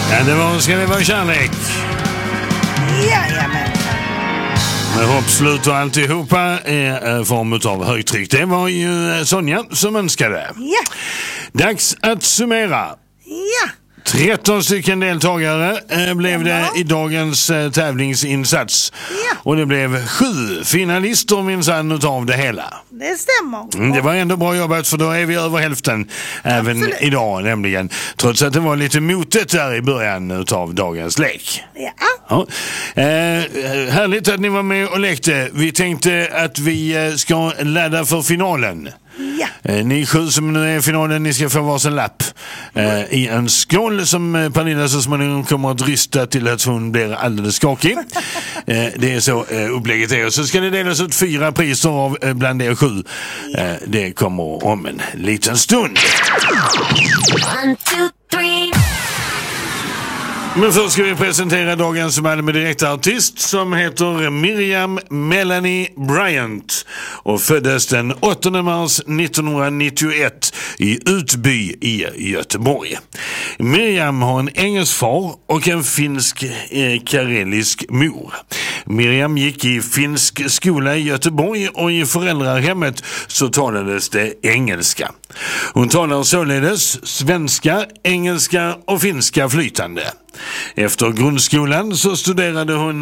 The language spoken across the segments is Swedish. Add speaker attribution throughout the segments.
Speaker 1: Ja, det var Ska det vara kärlek.
Speaker 2: Jajamän.
Speaker 1: Med hoppslut och alltihopa i form av högtryck. Det var ju Sonja som önskade.
Speaker 2: Ja.
Speaker 1: Dags att summera.
Speaker 2: Ja.
Speaker 1: 13 stycken deltagare blev det i dagens tävlingsinsats.
Speaker 2: Ja.
Speaker 1: Och det blev 7 finalister minsann utav det hela.
Speaker 2: Det stämmer.
Speaker 1: Det var ändå bra jobbat, för då är vi över hälften även
Speaker 2: Absolut.
Speaker 1: idag nämligen. Trots att det var lite motigt där i början utav dagens lek.
Speaker 2: Ja.
Speaker 1: Ja. Härligt att ni var med och lekte. Vi tänkte att vi ska ladda för finalen.
Speaker 2: Ja.
Speaker 1: Ni 7 som nu är i finalen, ni ska få varsin lapp i en skål som Pernilla så småningom kommer att rysta till att hon blir alldeles skakig. Det är så upplägget är. Och så ska det delas ut 4 priser av bland er 7. Det kommer om en liten stund.
Speaker 3: 1, 2, 3.
Speaker 1: Men först ska vi presentera dagens Malmö direktartist som heter Miriam Melanie Bryant och föddes den 8 mars 1991 i Utby i Göteborg. Miriam har en engelsk far och en finsk-karelisk mor. Miriam gick i finsk skola i Göteborg och i föräldrahemmet så talades det engelska. Hon talar således svenska, engelska och finska flytande. Efter grundskolan så studerade hon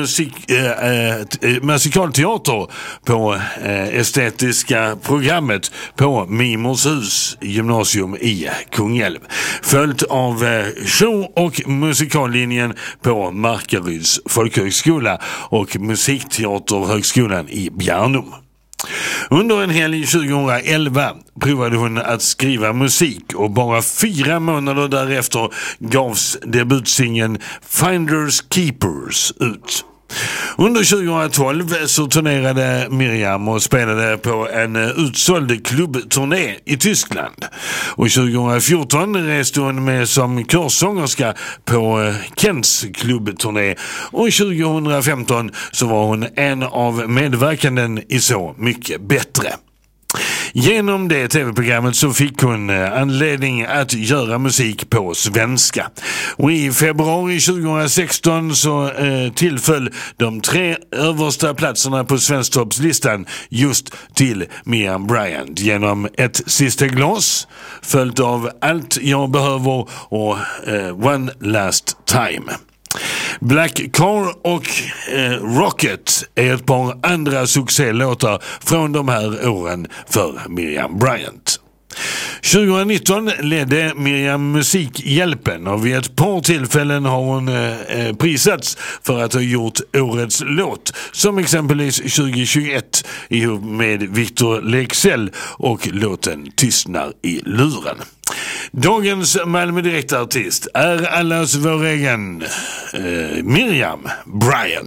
Speaker 1: musikalteater på estetiska programmet på Mimorshus gymnasium i Kungälv. Följt av show- och musikallinjen på Markaryds folkhögskola och musikteaterhögskolan i Bjärnum. Under en helg 2011 provade hon att skriva musik och bara 4 månader därefter gavs debutsingeln Finders Keepers ut. Under 2012 så turnerade Miriam och spelade på en utsåld klubbturné i Tyskland. Och 2014 reste hon med som körsångerska på Kents klubbturné. Och 2015 så var hon en av medverkanden i Så mycket bättre. Genom det tv-programmet så fick hon anledning att göra musik på svenska. Och i februari 2016 så tillföll de 3 översta platserna på Svensktoppslistan just till Miriam Bryant genom Ett sista glas, följt av Allt jag behöver och One last time. Black Car och Rocket är ett par andra succélåtar från de här åren för Miriam Bryant. 2019 ledde Miriam Musikhjälpen och vid ett par tillfällen har hon prisats för att ha gjort årets låt, som exempelvis 2021 ihop med Victor Leksell och låten Tystnar i luren. Dagens Malmö direktartist är allas vår egen Miriam Bryant.